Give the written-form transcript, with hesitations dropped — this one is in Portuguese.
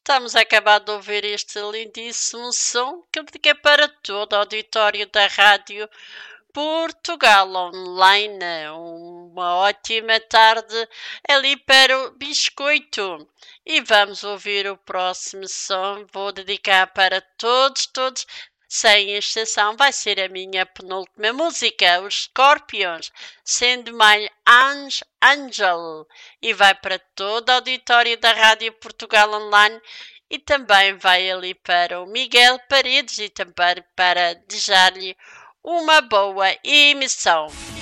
Estamos a acabar de ouvir este lindíssimo som que eu dediquei para todo o auditório da Rádio Portugal Online. Uma ótima tarde ali para o Biscoito. E vamos ouvir o próximo som. Vou dedicar para todos, sem exceção. Vai ser a minha penúltima música, os Scorpions, sendo My Angel. E vai para todo o auditório da Rádio Portugal Online. E também vai ali para o Miguel Paredes e também para desejar-lhe uma boa emissão.